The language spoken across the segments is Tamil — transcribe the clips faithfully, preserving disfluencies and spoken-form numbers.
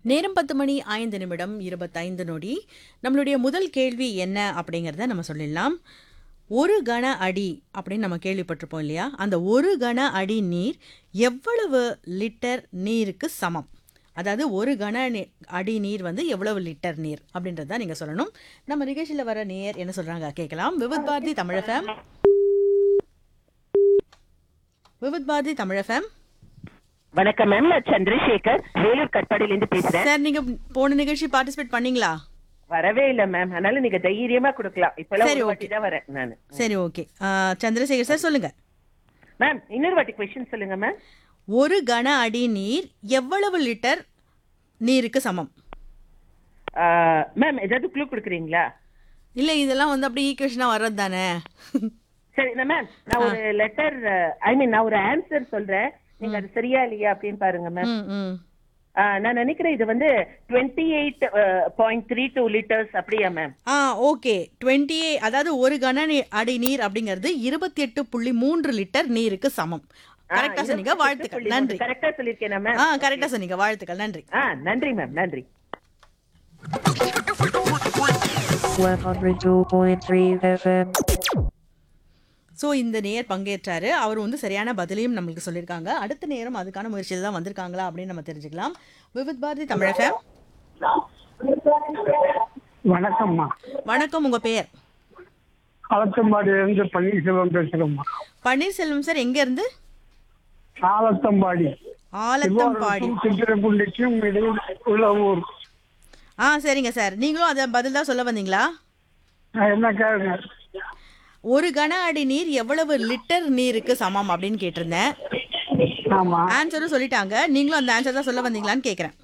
நேரம் பத்து மணி ஐந்து நிமிடம் இருபத்தைந்து நொடி. நம்மளுடைய முதல் கேள்வி என்ன அப்படிங்கிறத நம்ம சொல்லிடலாம். ஒரு கன அடி அப்படின்னு நம்ம கேள்விப்பட்டிருப்போம் இல்லையா? அந்த ஒரு கன அடி நீர் எவ்வளவு லிட்டர் நீருக்கு சமம்? அதாவது ஒரு கன நி- அடி நீர் வந்து எவ்வளவு லிட்டர் நீர் அப்படின்றத நீங்க சொல்லணும். நம்ம நிகழ்ச்சியில் வர நேர் என்ன சொல்றாங்க கேட்கலாம். விவித் பாரதி தமிழ் எஃப்எம். விவித் பாரதி தமிழ் எஃப்எம். வணக்கம் மேம், நான் சந்திரசேகர் வேலூர் கட்பாடியிலிருந்து பேசுறேன். சார், நீங்க போன நிகழ்ச்சி பார்ட்டிசிபேட் பண்ணீங்களா? வரவே இல்ல மேம், அதனால நீங்க தைரியமா கொடுக்கலாம். இப்பெல்லாம் சரி, ஒரு okay. வாட்டி தான் வரேன் நானு. சரி, ஓகே. சந்திரசேகர் சார் சொல்லுங்க. மேம் இன்னொரு வாட்டி கொஸ்டின் சொல்லுங்க மேம். ஒரு கன அடி நீர் எவ்வளவு லிட்டர் நீருக்கு சமம்? ஆ, மேம் ஏதாவது க்ளூ கொடுக்குறீங்களா? இல்ல, இதெல்லாம் வந்து அப்படியே ஈக்குவேஷனா வர்றது தானே. சரி நான் மேம், நான் ஒரு லெட்டர் ஐ மீன் நான் ஒரு ஆன்சர் சொல்றேன், நீங்க அது சரியா இல்லையா அப்படின்னு பாருங்க மேம். ம், ம். ஆ, நான் நினைக்கிறேன் இது வந்து twenty eight point three two litres அப்படியா மேம்? ஆ, ஓகே. டுவெண்ட்டி அதாவது ஒரு கன நீ- அடி நீர் அப்படிங்கிறது இருபத்தி எட்டு புள்ளி மூன்று லிட்டர் நீருக்கு சமம். கரெக்டா சொன்னீங்க, வாழ்த்துக்கள், நன்றி. கரெக்டா சொல்லிருக்கேனா மேம்? ஆ, கரெக்டா சொன்னீங்க, வாழ்த்துக்கள், நன்றி. ஆ, நன்றி மேம், நன்றி. one oh two point three F M. So இந்த நேயர் பங்கேற்றாரு. அவர் வந்து சரியான பதிலையும் நம்மளுக்கு சொல்லியிருக்காங்க. அடுத்த நேரம் அதுக்கான முயற்சியில் தான் வந்திருக்காங்களா அப்படின்னு நம்ம தெரிஞ்சுக்கலாம். விவித் பாரதி தமிழ் எஃப்எம். வணக்கம்மா. வணக்கம், உங்க பெயர்? ஆலத்தம்பாடியிலிருந்து பன்னீர்செல்வம் பேசுறோம்மா. பன்னீர்செல்வம் சார், எங்க இருந்து? ஆலத்தம்பாடி ஆலத்தம்பாடி. சித்திரக்குண்டிக்கும் இடையில் உள்ள ஊர். ஆ, சரிங்க சார். நீங்களும் அதை பதில் தான் சொல்ல வந்தீங்களா? நான் என்ன கேளுங்க. ஒரு கன அடி நீர் எவ்வளவு லிட்டர் நீருக்கு சமம் அப்படின்னு கேட்டிருந்தேன். ஆமா, ஆன்சரும் சொல்லிட்டாங்க. நீங்களும் அந்த ஆன்சர் தான் சொல்ல வந்தீங்களான்னு கேட்குறேன்.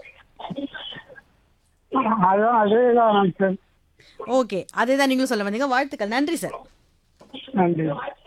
அதான் அதேதான் சார். ஓகே, அதே தான் நீங்களும் சொல்ல வந்தீங்க. வாழ்த்துக்கள், நன்றி சார். நன்றி.